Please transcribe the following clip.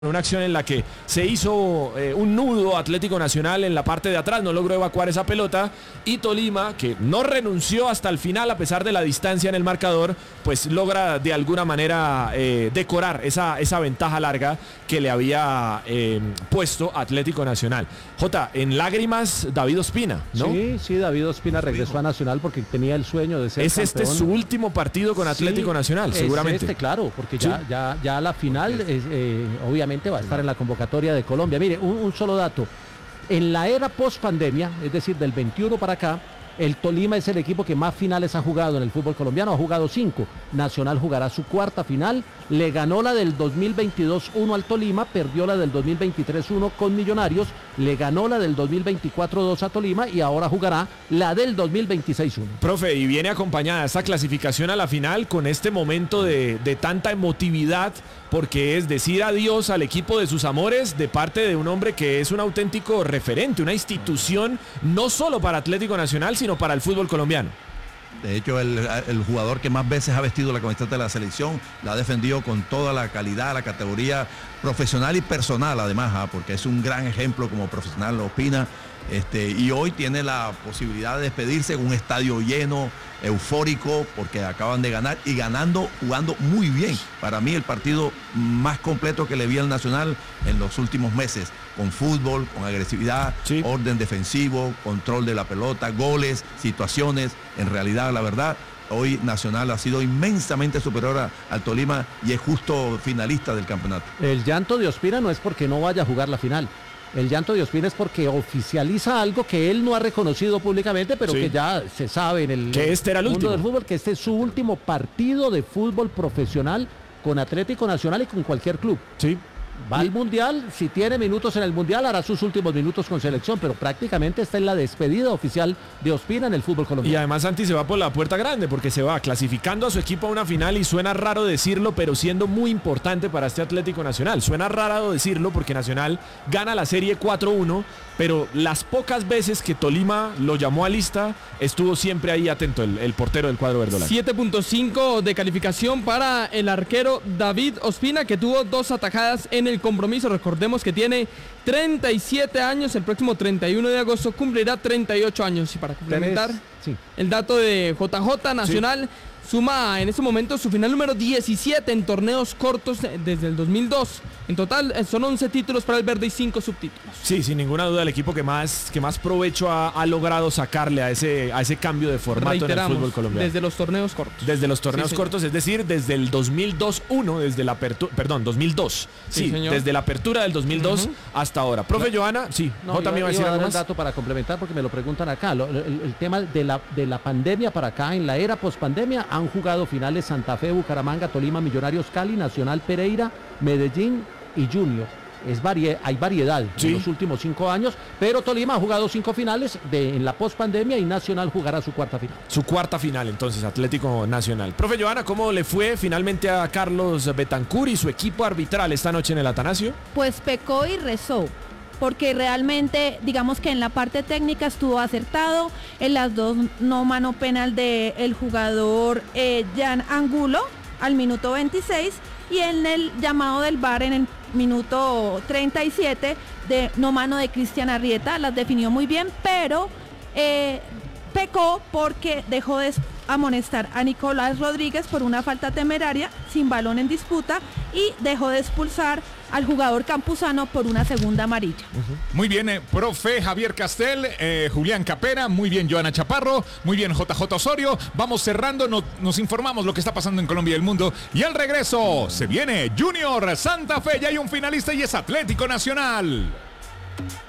Una acción en la que se hizo un nudo Atlético Nacional en la parte de atrás, no logró evacuar esa pelota y Tolima, que no renunció hasta el final a pesar de la distancia en el marcador, pues logra de alguna manera decorar esa ventaja larga que le había puesto Atlético Nacional. Jota, en lágrimas David Ospina, ¿no? Sí, David Ospina regresó a Nacional porque tenía el sueño de ser campeón. Este su último partido con Atlético Nacional, seguramente. Claro, porque ya la final obviamente va a estar en la convocatoria de Colombia. Mire, un solo dato. En la era post-pandemia, es decir, del 21 para acá, el Tolima es el equipo que más finales ha jugado en el fútbol colombiano, ha jugado 5. Nacional jugará su cuarta final, le ganó la del 2022-1 al Tolima, perdió la del 2023-1 con Millonarios, le ganó la del 2024-2 a Tolima y ahora jugará la del 2026-1. Profe, y viene acompañada esta clasificación a la final con este momento de tanta emotividad, porque es decir adiós al equipo de sus amores de parte de un hombre que es un auténtico referente, una institución no solo para Atlético Nacional, sino para el fútbol colombiano. De hecho, el jugador que más veces ha vestido la camiseta de la selección, la ha defendido con toda la calidad, la categoría profesional y personal además, porque es un gran ejemplo como profesional, Ospina. Y hoy tiene la posibilidad de despedirse en un estadio lleno, eufórico, porque acaban de ganar y jugando muy bien. Para mí el partido más completo que le vi al Nacional en los últimos meses, con fútbol, con agresividad, orden defensivo, control de la pelota, goles, situaciones. En realidad, la verdad, hoy Nacional ha sido inmensamente superior al Tolima y es justo finalista del campeonato. El llanto de Ospina no es porque no vaya a jugar la final. El llanto de Ospina es porque oficializa algo que él no ha reconocido públicamente, pero que ya se sabe en el este era el mundo último del fútbol, que este es su último partido de fútbol profesional con Atlético Nacional y con cualquier club. Sí. Va al Mundial, si tiene minutos en el Mundial hará sus últimos minutos con selección, pero prácticamente está en la despedida oficial de Ospina en el fútbol colombiano. Y además Santi se va por la puerta grande porque se va clasificando a su equipo a una final y suena raro decirlo, pero siendo muy importante para este Atlético Nacional. Suena raro decirlo porque Nacional gana la serie 4-1, pero las pocas veces que Tolima lo llamó a lista, estuvo siempre ahí atento el portero del cuadro verdolaga. 7.5 de calificación para el arquero David Ospina, que tuvo 2 atajadas en el compromiso. Recordemos que tiene 37 años, el próximo 31 de agosto cumplirá 38 años. Y para complementar el dato de JJ Nacional, suma en este momento su final número 17 en torneos cortos desde el 2002. En total son 11 títulos para el verde y 5 subtítulos. Sí, sin ninguna duda el equipo que más provecho ha logrado sacarle a ese cambio de formato en el fútbol colombiano. Desde los torneos cortos. Desde los torneos cortos, es decir, desde el 2002-1, desde la apertura, perdón, 2002. Sí, desde la apertura del 2002 hasta ahora. Profe Johanna, J me iba a decir algo más. Un dato para complementar porque me lo preguntan acá. El tema de la pandemia para acá, en la era pospandemia, han jugado finales Santa Fe, Bucaramanga, Tolima, Millonarios, Cali, Nacional, Pereira, Medellín y Junior. Hay variedad en los últimos 5 años, pero Tolima ha jugado 5 finales en la pospandemia y Nacional jugará su cuarta final. Su cuarta final, entonces, Atlético Nacional. Profe Johanna, ¿cómo le fue finalmente a Carlos Betancur y su equipo arbitral esta noche en el Atanasio? Pues pecó y rezó, porque realmente, digamos que en la parte técnica estuvo acertado, en las 2 no mano penal del jugador Jan Angulo al minuto 26 y en el llamado del VAR en el minuto 37 de no mano de Cristian Arrieta, las definió muy bien, pero pecó porque dejó de amonestar a Nicolás Rodríguez por una falta temeraria sin balón en disputa y dejó de expulsar al jugador campuzano por una segunda amarilla. Muy bien, profe Javier Castel, Julián Capera, muy bien Johanna Chaparro, muy bien JJ Osorio. Vamos cerrando, nos informamos lo que está pasando en Colombia y el mundo. Y al regreso se viene Junior Santa Fe, ya hay un finalista y es Atlético Nacional.